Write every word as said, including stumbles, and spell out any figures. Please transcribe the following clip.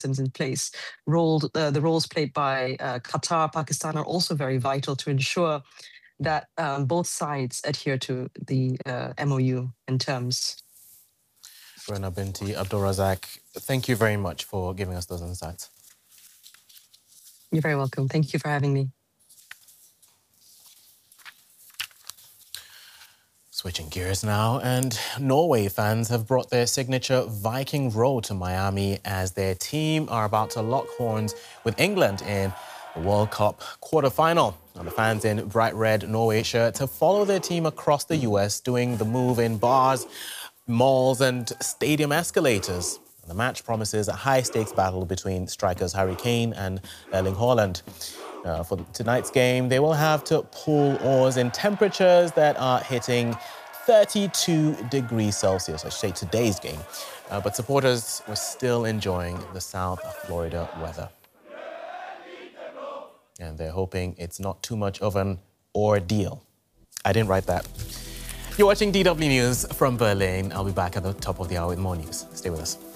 systems in place. Rolled, uh, the roles played by uh, Qatar, Pakistan are also very vital to ensure that um, both sides adhere to the uh, M O U in terms. Rana Binti Abdulrazak, thank you very much for giving us those insights. You're very welcome. Thank you for having me. Switching gears now, and Norway fans have brought their signature Viking roll to Miami as their team are about to lock horns with England in the World Cup quarter-final. Now, the fans in bright red Norway shirts have followed their team across the U S, doing the move in bars, malls and stadium escalators. The match promises a high-stakes battle between strikers Harry Kane and Erling Haaland. Uh, for tonight's game, they will have to pull oars in temperatures that are hitting thirty-two degrees Celsius, I should say today's game. Uh, but supporters were still enjoying the South Florida weather. And they're hoping it's not too much of an ordeal. I didn't write that. You're watching D W News from Berlin. I'll be back at the top of the hour with more news. Stay with us.